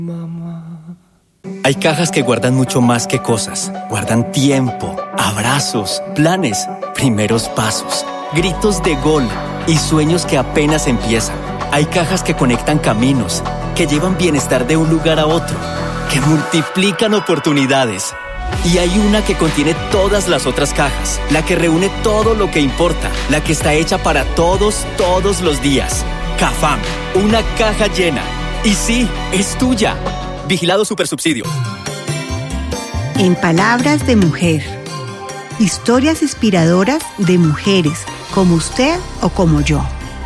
Hay cajas que guardan mucho más que cosas. Guardan tiempo, abrazos, planes, primeros pasos, gritos de gol y sueños que apenas empiezan. Hay cajas que conectan caminos, que llevan bienestar de un lugar a otro, que multiplican oportunidades. Y hay una que contiene todas las otras cajas, la que reúne todo lo que importa, la que está hecha para todos, todos los días. Cafam, una caja llena. Y sí, es tuya. Vigilado Supersubsidio. En palabras de mujer. Historias inspiradoras de mujeres, como usted o como yo.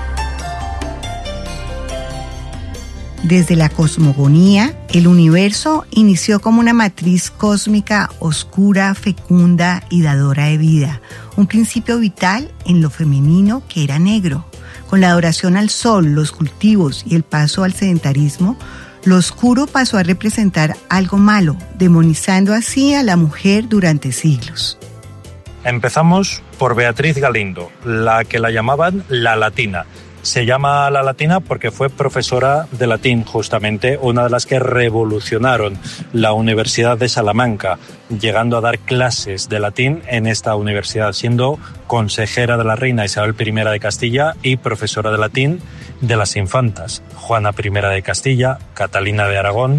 Desde la cosmogonía, el universo inició como una matriz cósmica oscura, fecunda y dadora de vida. Un principio vital en lo femenino que era negro. Con la adoración al sol, los cultivos y el paso al sedentarismo, lo oscuro pasó a representar algo malo, demonizando así a la mujer durante siglos. Empezamos por Beatriz Galindo, la que la llamaban la Latina. Se llama la Latina porque fue profesora de latín, justamente, una de las que revolucionaron la Universidad de Salamanca, llegando a dar clases de latín en esta universidad, siendo consejera de la reina Isabel I de Castilla y profesora de latín de las infantas, Juana I de Castilla, Catalina de Aragón,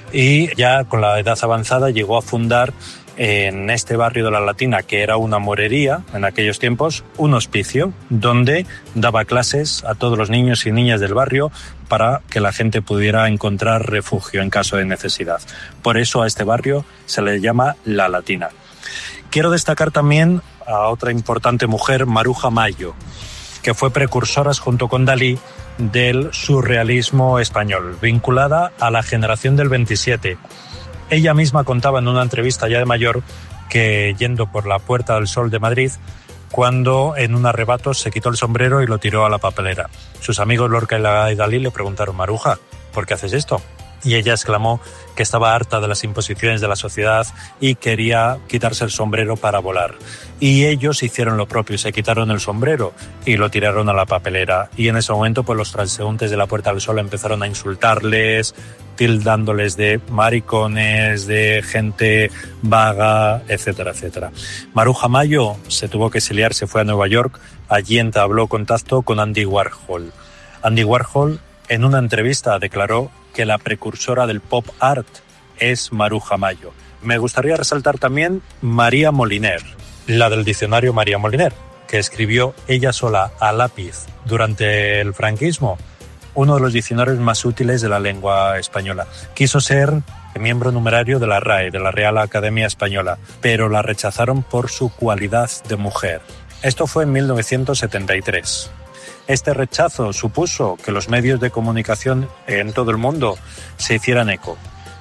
y ya con la edad avanzada llegó a fundar en este barrio de la Latina, que era una morería en aquellos tiempos, un hospicio donde daba clases a todos los niños y niñas del barrio para que la gente pudiera encontrar refugio en caso de necesidad. Por eso a este barrio se le llama La Latina. Quiero destacar también a otra importante mujer, Maruja Mayo, que fue precursora junto con Dalí del surrealismo español, vinculada a la generación del 27. Ella misma contaba en una entrevista ya de mayor que yendo por la Puerta del Sol de Madrid, cuando en un arrebato se quitó el sombrero y lo tiró a la papelera. Sus amigos Lorca y Dalí le preguntaron: Maruja, ¿por qué haces esto? Y ella exclamó que estaba harta de las imposiciones de la sociedad y quería quitarse el sombrero para volar. Y ellos hicieron lo propio, se quitaron el sombrero y lo tiraron a la papelera. Y en ese momento pues los transeúntes de la Puerta del Sol empezaron a insultarles, tildándoles de maricones, de gente vaga, etcétera, etcétera. Maruja Mayo se tuvo que exiliar, se fue a Nueva York, allí entabló contacto con Andy Warhol. Andy Warhol en una entrevista declaró que la precursora del pop art es Maruja Mayo. Me gustaría resaltar también María Moliner, la del diccionario María Moliner, que escribió ella sola a lápiz durante el franquismo uno de los diccionarios más útiles de la lengua española. Quiso ser miembro numerario de la RAE, de la Real Academia Española, pero la rechazaron por su cualidad de mujer. Esto fue en 1973. Este rechazo supuso que los medios de comunicación en todo el mundo se hicieran eco.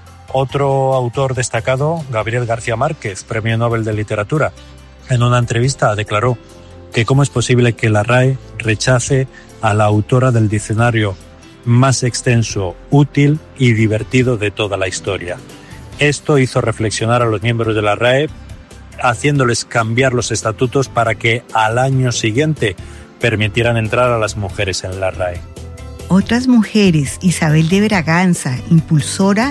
Otro autor destacado, Gabriel García Márquez, Premio Nobel de Literatura, en una entrevista declaró que cómo es posible que la RAE rechace a la autora del diccionario más extenso, útil y divertido de toda la historia. Esto hizo reflexionar a los miembros de la RAE, haciéndoles cambiar los estatutos para que al año siguiente permitieran entrar a las mujeres en la RAE. Otras mujeres: Isabel de Braganza, impulsora